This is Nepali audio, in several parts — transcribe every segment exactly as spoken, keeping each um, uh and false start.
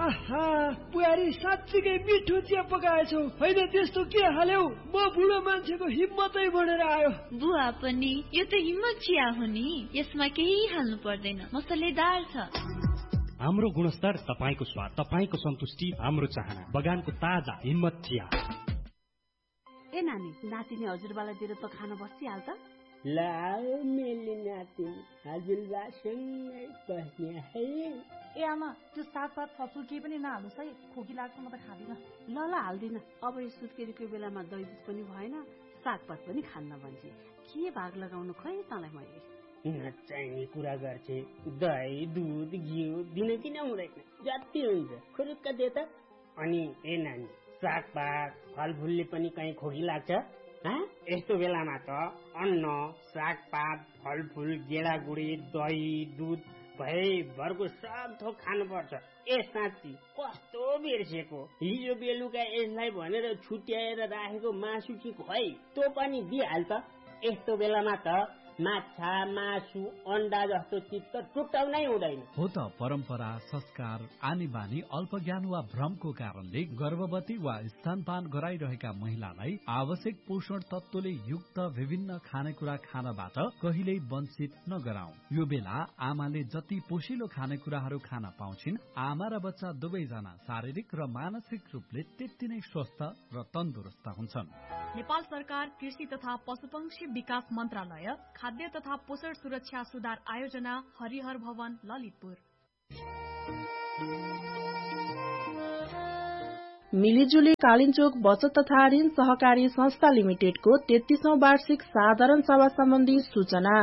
आहा बुहारी साँच्चीकै मिठो चिया पकाएछौ। होइन त्यस्तो के हाल्यौ? म बुढो मान्छेको हिम्मतै बढेर आयो। बुवा पनि यो त हिम्मत चिया हो नि, यसमा केही हाल्नु पर्दैन, मसलेदार छ। हाम्रो गुणस्तर, तपाईको स्वाद, तपाईको सन्तुष्टि हाम्रो चाहना। बगानको ताजा हिम्मत चिया। ए नानी, नातिनी हजुरबालाई दिएर त खान बसिहाल त। ला मेली नातिनी हजुरबासँगै बस्ने है। ए आमा, त्यो सागपात फसुल केही पनि नहाल्नुहोस् है, खोकी लाग्छ, म त खाँदिनँ। ल ल हाल्दिन। अब यो सुत्केरीको बेलामा दही दुध पनि भएन, सागपात पनि खान्न भन्छ। के भाग लगाउनु खै तँलाई मैले? नचाहिने कुरा गर्छे। दही दुध घिउ दिन किन हुँदैन? जति हुन्छ खुरुक्क दे त। अनि ए नानी, सागपात फलफुलले पनि कहीँ खोकी लाग्छ? यस्तो बेलामा त अन्न, सागपात, फलफुल, गेडागुडी, दही दुध भरको सब थोक खानुपर्छ। ए साँच्ची कस्तो बिर्सेको। हिजो बेलुका यसलाई भनेर छुट्याएर राखेको मासु कि खै त्यो पनि दिइहाल त। यस्तो बेलामा त माछा, मासु, अन्डा जस्तो चिज त टुटाउनै हुँदैन। हो त परम्परा, संस्कार, आनी बानी, अल्पज्ञान वा भ्रमको कारणले गर्भवती वा स्तनपान गराइरहेका महिलालाई आवश्यक पोषण तत्वले युक्त विभिन्न खानेकुरा खानबाट कहिल्यै वञ्चित नगराउँ। यो बेला आमाले जति पोषिलो खानेकुराहरू खान पाउँछिन्, आमा र बच्चा दुवैजना शारीरिक र मानसिक रूपले त्यति नै स्वस्थ र तन्दुरुस्त हुन्छन्। नेपाल सरकार कृषि तथा पशुपक्षी विकास मन्त्रालय, खाद्य तथा पोषण सुरक्षा सुधार आयोजना, हरिहर भवन, ललितपुर। मिलिजुली कालिन्चोक बचत तथा ऋण सहकारी संस्था लिमिटेडको तेत्तीसौं वार्षिक साधारण सभा सम्बन्धी सूचना।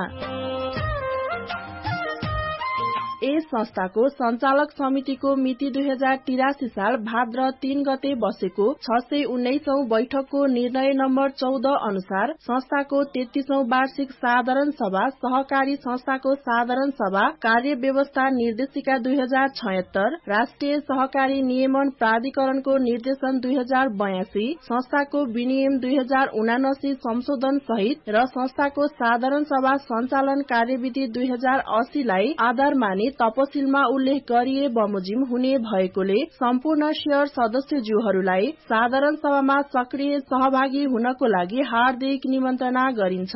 यस संस्थाको संचालक समितिको मिति दुई हजार तिरासी साल भाद्र तीन गते बसेको छ सय उन्नाइसौं बैठकको निर्णय नम्बर चौध अनुसार संस्थाको तेत्तीसौं वार्षिक साधारण सभा, सहकारी संस्थाको साधारण सभा, कार्य व्यवस्था निर्देशिका दुई हजार छयत्तर, राष्ट्रिय सहकारी नियमन प्राधिकरणको निर्देशन दुई हजार बयासी, संस्थाको विनियम दुई हजार उनासी संशोधन सहित र संस्थाको साधारण सभा संचालन कार्यविधि दुई हजार अस्सीलाई आधार मानि तपसिलमा उल्लेख गरिए बमोजिम हुने भएकोले सम्पूर्ण शेयर सदस्यज्यूहरूलाई साधारण सभामा सक्रिय सहभागी हुनको लागि हार्दिक निमन्त्रणा गरिन्छ।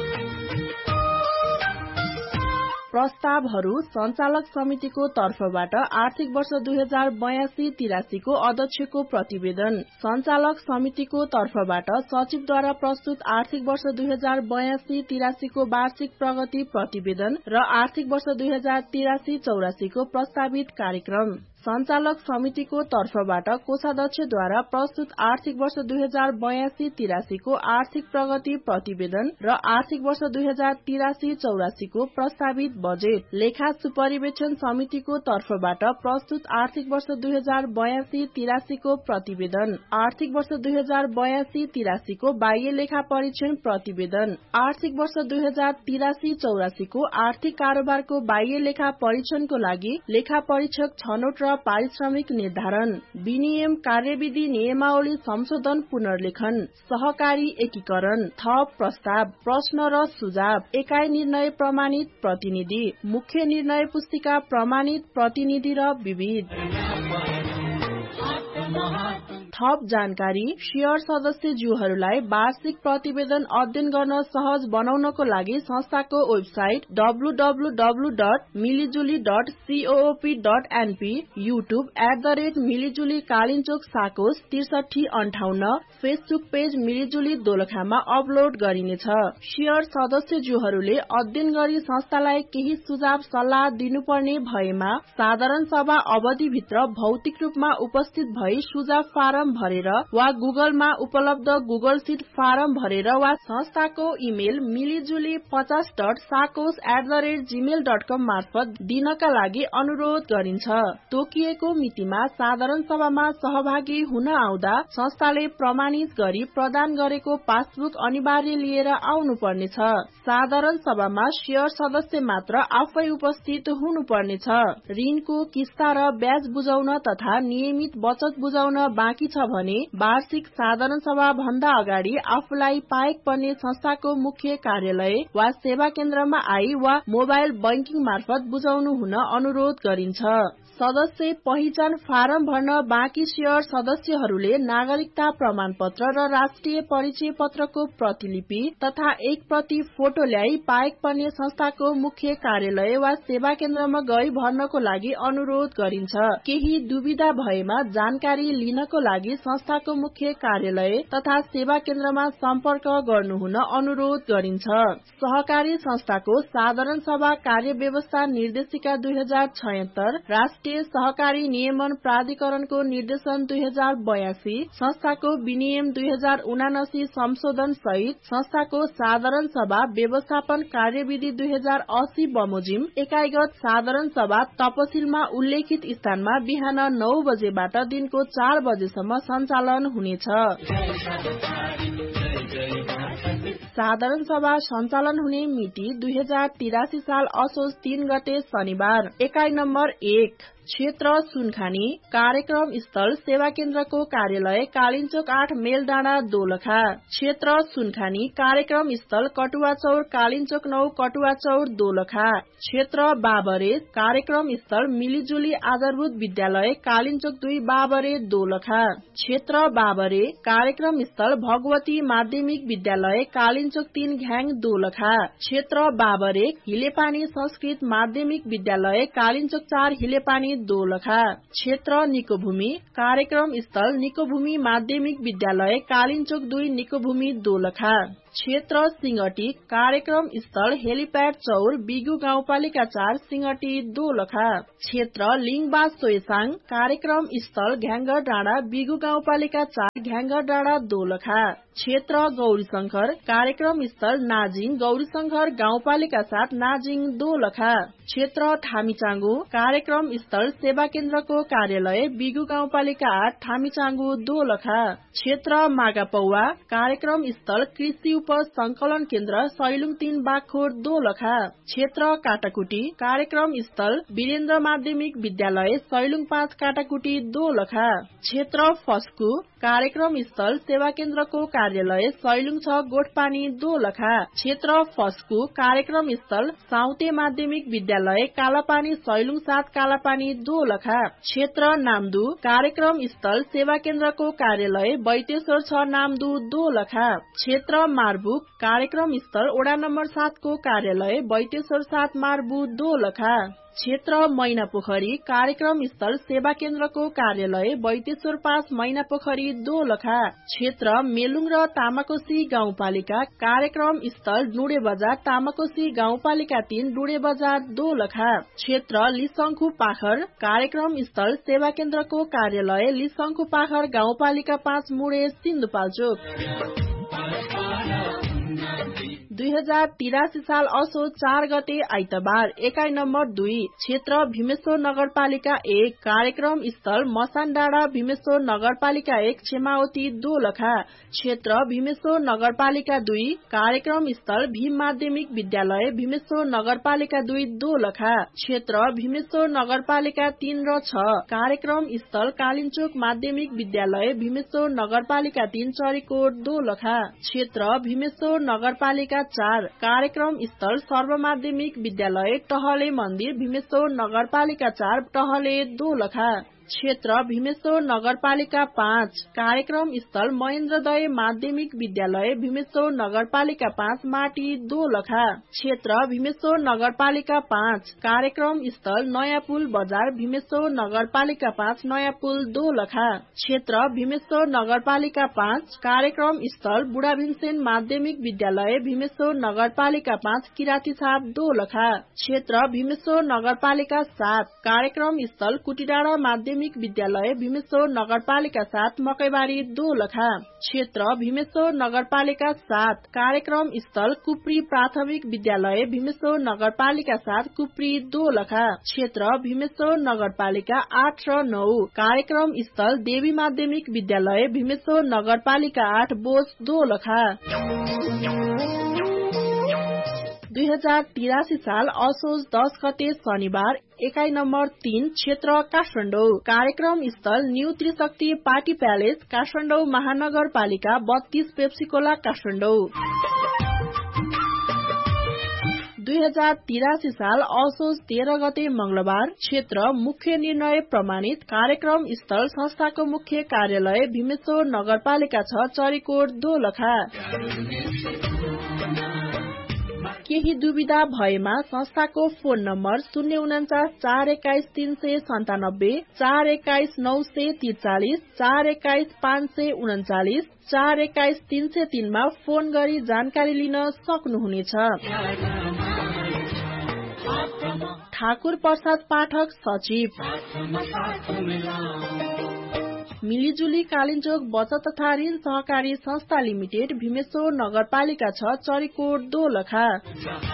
प्रस्तावहरू संचालक समितिको तर्फबाट आर्थिक वर्ष दुई हजार बयासी तिरासीको अध्यक्षको प्रतिवेदन, संचालक समितिको तर्फबाट सचिवद्वारा प्रस्तुत आर्थिक वर्ष दुई हजार बयासी तिरासीको वार्षिक प्रगति प्रतिवेदन र आर्थिक वर्ष दुई हजार तिरासी चौरासीको प्रस्तावित कार्यक्रम, संचालक समितिको तर्फबाट कोषाध्यक्षद्वारा प्रस्तुत आर्थिक वर्ष दुई हजार बयासी तिरासीको आर्थिक प्रगति प्रतिवेदन र आर्थिक वर्ष दुई हजार तिरासी चौरासीको प्रस्तावित बजेट, लेखा सुपरिवेक्षण समितिको तर्फबाट प्रस्तुत आर्थिक वर्ष दुई हजार बयासी तिरासीको प्रतिवेदन, आर्थिक वर्ष दुई हजार बयासी तिरासीको बाह्य लेखा परीक्षण प्रतिवेदन, आर्थिक वर्ष दुई हजार तिरासी चौरासीको आर्थिक कारोबारको बाह्य लेखा परीक्षणको लागि लेखा परीक्षक छनौट र पारिश्रमिक निर्धारण, विनियम कार्यविधि नियमावली संशोधन पुनर्लेखन, सहकारी एकीकरण, थप प्रस्ताव, प्रश्न र सुझाव, एकाइ निर्णय प्रमाणित प्रतिनिधि, मुख्य निर्णय पुस्तिका प्रमाणित प्रतिनिधि र विविध थप जानकारी शेयर सदस्यज्यूहरूलाई वार्षिक प्रतिवेदन अध्ययन गर्न सहज बनाउनको लागि संस्थाको website W W W dot मिलिजुली dot सीओओपी dot NP, YouTube at the rate मिलिजुली Kalinchowk साकोस त्रिसठी अन्ठाउन्न, फेसबुक पेज मिलिजुली दोलखामा अपलोड गरिनेछ। शेयर सदस्यज्यूहरूले अध्ययन गरी संस्थालाई केही सुझाव सल्लाह दिनुपर्ने भएमा साधारण सभा अवधिभित्र भौतिक रूपमा उपस्थित भई सुझाव फारम भरेर वा गुगलमा उपलब्ध गुगल सीट फारम भरेर वा संस्थाको इमेल मिलिजुली पचास dot साकोस at the rate Gmail dot कम मार्फत दिनका लागि अनुरोध गरिन्छ। तोकिएको मितिमा साधारण सभामा सहभागी हुन आउँदा संस्थाले प्रमाणित गरी प्रदान गरेको पासबुक अनिवार्य लिएर आउनुपर्नेछ। साधारण सभामा शेयर सदस्य मात्र आफै उपस्थित हुनुपर्नेछ। ऋणको किस्ता र ब्याज बुझाउन तथा नियमित बचत बुझाउन बाँकी छ भने वार्षिक साधारण सभा भन्दा अगाडि आफूलाई पाएक पर्ने संस्थाको मुख्य कार्यालय वा सेवा केन्द्रमा आई वा मोबाइल बैंकिङ मार्फत बुझाउनु हुन अनुरोध गरिन्छ। सदस्य पहिचान फारम भर्न बाँकी शेयर सदस्यहरूले नागरिकता प्रमाण पत्र र राष्ट्रिय परिचय पत्रको प्रतिलिपि तथा एक प्रति फोटो ल्याई पाएक पर्ने संस्थाको मुख्य कार्यालय वा सेवा केन्द्रमा गई भर्नको लागि अनुरोध गरिन्छ। केही दुविधा भएमा जानकारी लिनको लागि संस्थाको मुख्य कार्यालय तथा सेवा केन्द्रमा सम्पर्क गर्नुहुन अनुरोध गरिन्छ। सहकारी संस्थाको साधारण सभा कार्य व्यवस्था निर्देशिका दुई हजार छयत्तर, राष्ट्रिय सहकारी नियमन प्राधिकरणको निर्देशन दुई हजार बयासी, संस्थाको विनियम दुई हजार उनासी संशोधन सहित संस्थाको साधारण सभा व्यवस्थापन कार्यविधि दुई हजार अस्सी बमोजिम एकाइगत साधारण सभा तपसिलमा उल्लेखित स्थानमा बिहान नौ बजेबाट दिनको चार बजेसम्म सञ्चालन हुनेछ। साधारण सभा सञ्चालन हुने मिति दुई हजार तिरासी साल असोज तीन गते शनिबार। एकाइ नम्बर एक क्षेत्र सुनखानी कार्यक्रम स्थल सेवा केन्द्रको कार्यालय कालिन्चोक आठ मेलडाँडा दोलखा। क्षेत्र सुनखानी कार्यक्रम स्थल कटुवा चौर कालिन्चोक नौ कटुवा चौर दोलखा। क्षेत्र बाबरे कार्यक्रम स्थल मिलिजुली आधारभूत विद्यालय कालिन्चोक दुई बाबरे दोलखा। क्षेत्र बाबरे कार्यक्रम स्थल भगवती माध्यमिक विद्यालय कालिन्चोक तीन घ्याङ दोलखा। क्षेत्र बाबरे हिलेपानी संस्कृत माध्यमिक विद्यालय कालिन्चोक चार हिलेपानी दोलखा। क्षेत्र निकोभूमि कार्यक्रम स्थल निकोभूमि माध्यमिक विद्यालय कालिन्चोक दुई निकोभूमि दोलखा। क्षेत्र सिंगटी कार्यक्रम स्थल हेलिप्याड चौर बिगु गाउँपालिका चार सिंगटी दोलखा। क्षेत्र लिङबा सोयसाङ कार्यक्रम स्थल घ्याङ्गर डाँडा बिगु गाउँपालिका चार घ्याङ्गर डाँडा दोलखा। क्षेत्र गौरीशंकर कार्यक्रम स्थल नाजिङ गौरीशंकर गाउँपालिका सात नाजिङ दोलखा। क्षेत्र थामीचाङ्गु कार्यक्रम स्थल सेवा केन्द्रको कार्यालय बिगु गाउँपालिका आठ थामीचाङ्गु दोलखा। क्षेत्र मागापौवा कार्यक्रम स्थल कृषि उप संकलन केन्द्र सैलुङ तीन बागखोर दोलखा। क्षेत्र काटाकुटी कार्यक्रम स्थल वीरेन्द्र माध्यमिक विद्यालय सैलुङ पाँच काटाकुटी दोलखा। क्षेत्र फस्कु कार्यक्रम स्थल सेवा केन्द्रको कार्यालय सैलुङ छ गोठपानी दोलखा। क्षेत्र फस्कु कार्यक्रम स्थल साउते माध्यमिक विद्यालय कालापानी सैलुङ सात कालापानी दोलखा। क्षेत्र नामदु कार्यक्रम स्थल सेवा केन्द्रको कार्यालय बैतेश्वर छ नामदु दोलखा। क्षेत्र मार्बुक कार्यक्रम स्थल ओडा नम्बर सात को कार्यालय बैतेश्वर सात मार्बु दोलखा। क्षेत्र मैनापोखरी कार्यक्रम स्थल सेवा केन्द्रको कार्यालय बैतेश्वर पाँच मैनापोखरी दोलखा। क्षेत्र मेलुङ र तामाकोशी गाउँपालिका कार्यक्रम स्थल डुडे बजार तामाकोशी गाउँपालिका तीन डुडे बजार दोलखा। क्षेत्र लिसंखु पाखर कार्यक्रम स्थल सेवा केन्द्रको कार्यालय लिसंखु पाखर गाउँपालिका पाँच मुडे सिन्धुपाल्चोक। दुई हजार तिरासी साल असोज चार गते आइतबार। एकाइ नम्बर दुई क्षेत्र भीमेश्वर नगरपालिका एक कार्यक्रम स्थल मसान डाँडा भीमेश्वर नगरपालिका एक छेमावती दोलखा। क्षेत्र भीमेश्वर नगरपालिका दुई कार्यक्रम स्थल भीम माध्यमिक विद्यालय भीमेश्वर नगरपालिका दुई दोलखा। क्षेत्र भीमेश्वर नगरपालिका तीन र छ कार्यक्रम स्थल कालिन्चोक माध्यमिक विद्यालय भीमेश्वर नगरपालिका तीन चरीकोट दोलखा। क्षेत्र भीमेश्वर नगरपालिका चार कार्यक्रम स्थल सर्व माध्यमिक विद्यालय टहले मन्दिर भीमेश्वर नगरपालिका चार टहले दोलखा। क्षेत्र भीमेश्वर नगरपालिका पाँच कार्यक्रम स्थल महेन्द्रदय माध्यमिक विद्यालय भीमेश्वर नगरपालिका पाँच माटी दोलखा। क्षेत्र भीमेश्वर नगरपालिका पाँच कार्यक्रम स्थल नयाँ पुल बजार भीमेश्वर नगरपालिका पाँच नयाँ पुल दोलखा। क्षेत्र भीमेश्वर नगरपालिका पाँच कार्यक्रम स्थल बुढा भीमसेन माध्यमिक विद्यालय भीमेश्वर नगरपालिका पाँच किराती छाप दोलखा। क्षेत्र भीमेश्वर नगरपालिका सात कार्यक्रम स्थल कुटीडाँडा माध्यमिक विद्यालय भीमेश्वर नगरपालिका सात मकैबारी दोलखा। क्षेत्र भीमेश्वर नगरपालिका सात कार्यक्रम स्थल कुप्री प्राथमिक विद्यालय भीमेश्वर नगरपालिका सात कुप्री दोलखा। क्षेत्र भीमेश्वर नगरपालिका आठ र नौ कार्यक्रम स्थल देवी माध्यमिक विद्यालय भीमेश्वर नगरपालिका आठ बोस दोलखा। दुई हजार तिरासी साल असोज दस गते शनिबार। एकाइ नम्बर तीन क्षेत्र काठमाडौँ कार्यक्रम स्थल न्यू त्रिशक्ति पार्टी प्यालेस काठमाडौँ महानगरपालिका बत्तीस पेप्सीकोला काठमाडौँ। दुई हजार तिरासी साल असोज तेह्र गते मंगलबार क्षेत्र मुख्य निर्णय प्रमाणित कार्यक्रम स्थल संस्थाको मुख्य कार्यालय भीमेश्वर नगरपालिका छ चरीकोट दोलखा। केही दुविधा भएमा संस्थाको फोन नम्बर शून्य उनाचास चार एक्काइस तीन सय सन्तानब्बे चार एक्काइस नौ सय त्रिचालिस चार एक्काइस पाँच सय उन्चालिस चार एक्काइस तीन सय तीनमा फोन गरी जानकारी लिन सक्नुहुनेछ। ठाकुर प्रसाद पाठक सचिव मिलिजुली कालिन्चोक बचत तथा ऋण सहकारी संस्था लिमिटेड भीमेश्वर नगरपालिका छ चरीकोट दोलखा।